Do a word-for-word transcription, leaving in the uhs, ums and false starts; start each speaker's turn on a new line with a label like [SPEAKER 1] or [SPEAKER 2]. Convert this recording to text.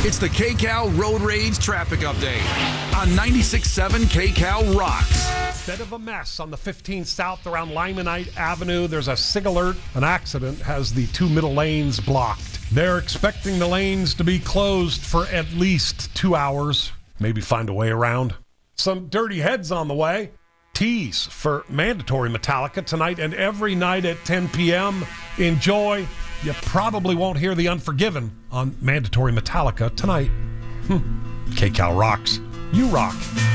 [SPEAKER 1] It's the KCAL Road Rage Traffic Update on ninety-six point seven KCAL Rocks.
[SPEAKER 2] Bit of a mess on the fifteen South around Limonite Avenue. There's a SIG alert. An accident has the two middle lanes blocked. They're expecting the lanes to be closed for at least two hours. Maybe find a way around. Some dirty heads on the way. Tease for mandatory Metallica tonight and every night at ten p.m. Enjoy. You probably won't hear The Unforgiven on mandatory Metallica tonight. KCAL rocks. You rock.